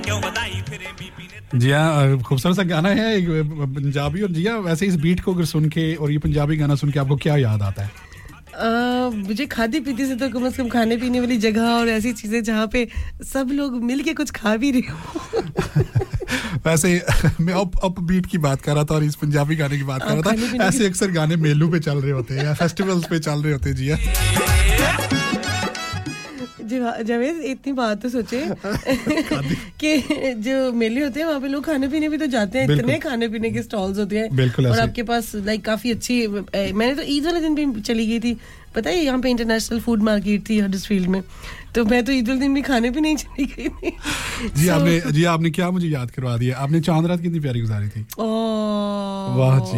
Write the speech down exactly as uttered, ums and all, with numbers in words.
जी हाँ खूबसूरत सा गाना है एक पंजाबी और जी हाँ वैसे इस बीट को अगर सुन के और ये पंजाबी गाना सुन के आपको क्या याद आता है Uh, मुझे खाने पीते से तो कम से कम खाने पीने वाली जगह और ऐसी चीजें जहाँ पे सब लोग मिलके कुछ खा भी रहे हो वैसे मैं अप अप बीट की बात कर रहा था और इस पंजाबी गाने की बात कर रहा था ऐसे अक्सर गाने मेलू पे चल रहे होते हैं या फेस्टिवल्स पे चल रहे होते हैं जी जावेद इतनी बात तो सोचे कि जो मेले होते हैं वहाँ पे लोग खाने पीने भी तो जाते हैं इतने खाने पीने के स्टॉल्स होते हैं और आपके पास लाइक काफी अच्छी मैंने तो ईद वाले दिन भी चली गई थी पता है यहाँ पे इंटरनेशनल फूड मार्केट थी हडर्सफील्ड में तो मैं तो ईद वाले दिन भी खाने भी नहीं चली गई थी जी so, आपने जी आपने क्या मुझे याद करवा दिया आपने चांद रात कितनी प्यारी गुजारी थी वाह जी